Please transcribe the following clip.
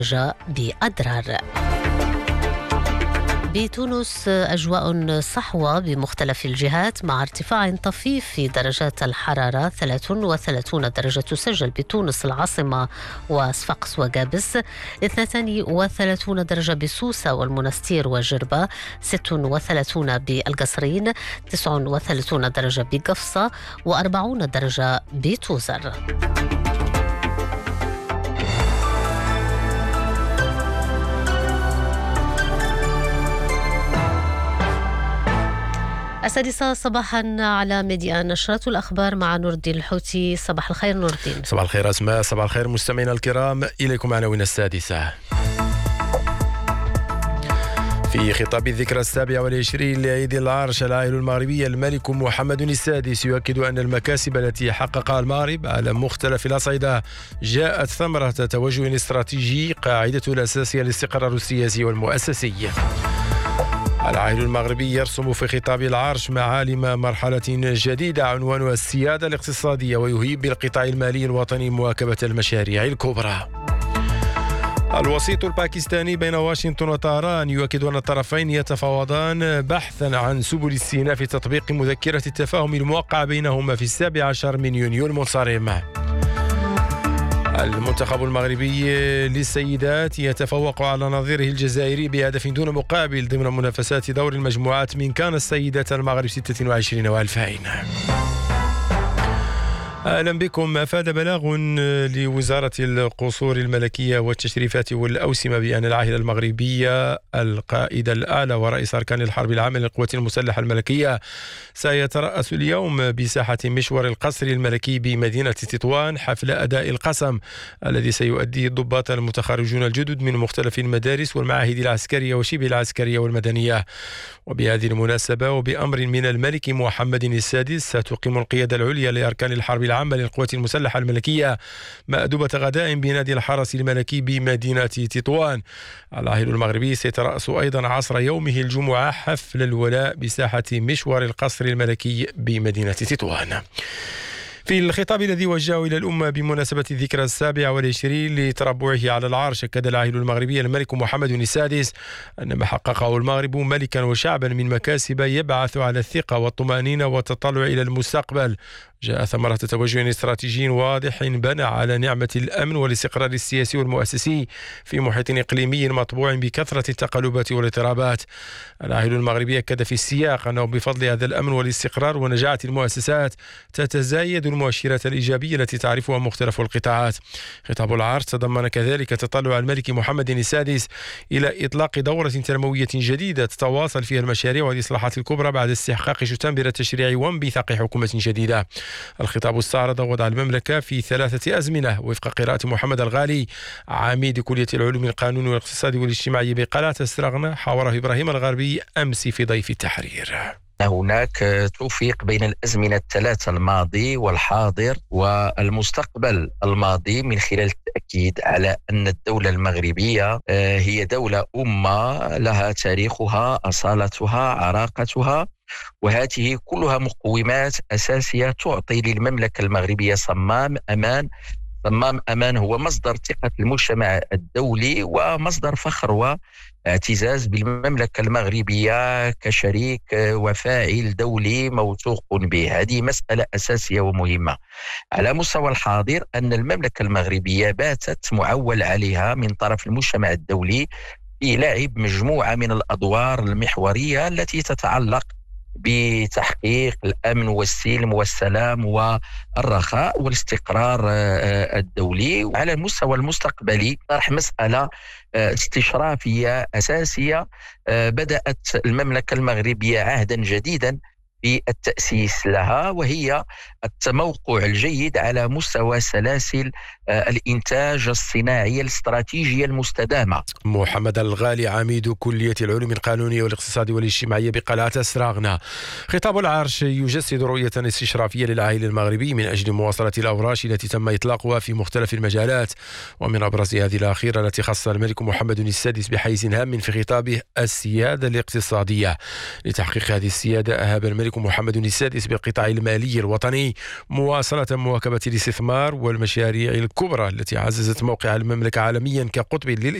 بأضرار. بتونس أجواء صحوة بمختلف الجهات مع ارتفاع طفيف في درجات الحرارة. 33 درجة تسجل بتونس العاصمة وصفاقس وقابس، 32 درجة بسوسة والمنستير وجربة، 36 بالقصرين، 39 درجة بقفصة، و40 درجة بتوزر. السادسة صباحا على ميديا نشرة الأخبار مع نور الدين الحوتي. صباح الخير نور الدين. صباح الخير أسماء. صباح الخير مستمعينا الكرام، إليكم عناوين السادسة. في خطاب الذكرى 27 لعيد العرش العائلة المغربية، الملك محمد السادس يؤكد أن المكاسب التي حققها المغرب على مختلف الأصعدة جاءت ثمرة توجه استراتيجي قاعدته الأساسية الاستقرار السياسي والمؤسسي. العائل المغربي يرسم في خطاب العرش معالم مرحلة جديدة عنوانها السيادة الاقتصادية، ويهيب بالقطاع المالي الوطني مواكبة المشاريع الكبرى. الوسيط الباكستاني بين واشنطن وطهران يؤكد أن الطرفين يتفاوضان بحثا عن سبل السيناء في تطبيق مذكرة التفاهم الموقع بينهما في 17 من يونيو المنصرم. المنتخب المغربي للسيدات يتفوق على نظيره الجزائري بهدف دون مقابل ضمن منافسات دور المجموعات من كان السيدات المغرب 26 و2000. أهلا بكم. أفاد بلاغ لوزارة القصور الملكية والتشريفات والأوسمة بأن العائلة المغربية القائد الأعلى ورئيس أركان الحرب العامة للقوات المسلحة الملكية سيترأس اليوم بساحة مشوار القصر الملكي بمدينة تطوان حفل أداء القسم الذي سيؤديه الضباط المتخرجون الجدد من مختلف المدارس والمعاهد العسكرية وشبه العسكرية والمدنية. وبهذه المناسبة وبأمر من الملك محمد السادس ستقيم القيادة العليا لأركان الحرب العامة للقوات المسلحة الملكية مأدبة غداء بنادي الحرس الملكي بمدينة تطوان. العائل المغربي سيترأس أيضا عصر يومه الجمعة حفل الولاء بساحة مشوار القصر الملكي بمدينة تطوان. في الخطاب الذي وجهه إلى الأمة بمناسبة الذكرى 27 لتربعه على العرش، أكد العائل المغربي الملك محمد السادس أن ما حققه المغرب ملكا وشعبا من مكاسب يبعث على الثقة والطمأنينة والتطلع إلى المستقبل جاء ثمرة توجه استراتيجي واضح بنى على نعمة الأمن والاستقرار السياسي والمؤسسي في محيط إقليمي مطبوع بكثرة التقلبات والاضطرابات. العائل المغربي أكد في السياق أنه بفضل هذا الأمن والاستقرار ونجاعة المؤسسات تتزايد المؤشرات الإيجابية التي تعرفها مختلف القطاعات. خطاب العرش تضمن كذلك تطلع الملك محمد السادس إلى إطلاق دورة تنموية جديدة تتواصل فيها المشاريع والإصلاحات الكبرى بعد استحقاق شتنبر التشريع وانبثاق حكومة جديدة. الخطاب استعرض وضع المملكة في 3 أزمنة وفق قراءة محمد الغالي عميد كلية العلوم القانون والاقتصاد والاجتماعي بقلعة استراغنة، حاوره إبراهيم الغربي أمس في ضيف التحرير. هناك توفيق بين الأزمنة الثلاثة الماضي والحاضر والمستقبل الماضي من خلال التأكيد على أن الدولة المغربية هي دولة أمة لها تاريخها، أصالتها، عراقتها، وهذه كلها مقومات أساسية تعطي للمملكة المغربية صمام أمان. صمام أمان هو مصدر ثقة المجتمع الدولي ومصدر فخر واعتزاز بالمملكة المغربية كشريك وفاعل دولي موثوق به. هذه مسألة أساسية ومهمة. على مستوى الحاضر أن المملكة المغربية باتت معول عليها من طرف المجتمع الدولي في لعب مجموعة من الأدوار المحورية التي تتعلق بتحقيق الأمن والسلم والسلام والرخاء والاستقرار الدولي. على المستوى المستقبلي طرح مسألة استشرافية أساسية. بدأت المملكة المغربية عهدا جديدا في التأسيس لها، وهي التموقع الجيد على مستوى سلاسل الإنتاج الصناعي الاستراتيجية المستدامة. محمد الغالي عميد كلية العلوم القانونية والاقتصاد والاجتماعية بقلعة استراغنة. خطاب العرش يجسد رؤية استشرافية للعائل المغربي من أجل مواصلة الأوراش التي تم إطلاقها في مختلف المجالات، ومن أبرز هذه الأخيرة التي خص الملك محمد السادس بحيز هام في خطابه السيادة الاقتصادية. لتحقيق هذه السيادة أهاب الملك الملك محمد السادس بالقطاع المالي الوطني مواصلة مواكبة الاستثمار والمشاريع الكبرى التي عززت موقع المملكة عالميا كقطب